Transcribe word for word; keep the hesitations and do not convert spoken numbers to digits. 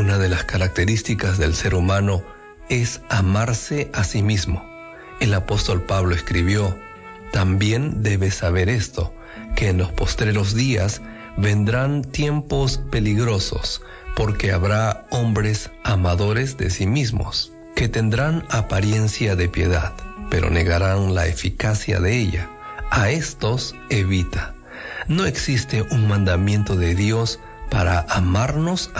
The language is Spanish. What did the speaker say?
Una de las características del ser humano es amarse a sí mismo. El apóstol Pablo escribió: también debes saber esto, que en los postreros días vendrán tiempos peligrosos, porque habrá hombres amadores de sí mismos, que tendrán apariencia de piedad, pero negarán la eficacia de ella. A estos evita. No existe un mandamiento de Dios para amarnos